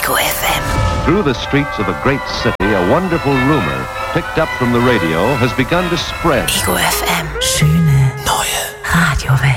Ego FM. Through the streets of a great city, a wonderful rumor, picked up from the radio, has begun to spread. Ego FM. Schöne, neue Radiowelt.